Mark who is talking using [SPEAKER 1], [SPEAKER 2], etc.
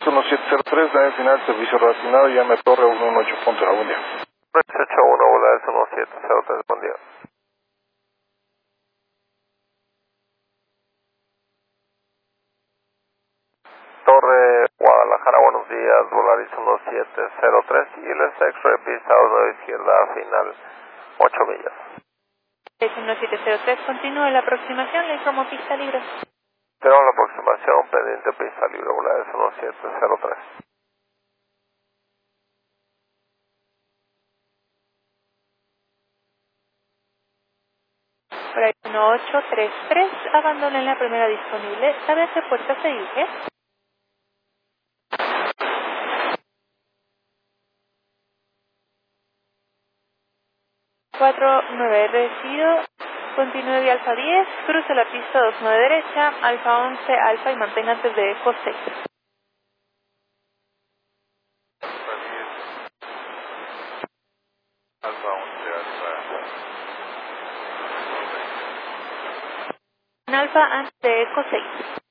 [SPEAKER 1] 1703, daño final, servicio relacionado, llame Torre 118 Punto, buen día.
[SPEAKER 2] 381, Volaris 1703, buen día. Torre Guadalajara, buenos días, Volaris 1703 y el X-Ray pista 2 izquierda, final 8 millas.
[SPEAKER 3] 1703, continúe la aproximación, le informo pista libre.
[SPEAKER 2] Tenemos la aproximación pendiente pista libre, Volaris 1703.
[SPEAKER 3] Por ahí 1833, abandonen la primera disponible. ¿Sabe a qué puerta se dirige? 49 recibido. Continúe de Alfa 10, cruce la pista 29 derecha, Alfa 11 Alfa y mantenga antes de Eco 6.
[SPEAKER 2] Alfa 11, Alfa.
[SPEAKER 3] Alfa antes de Eco 6.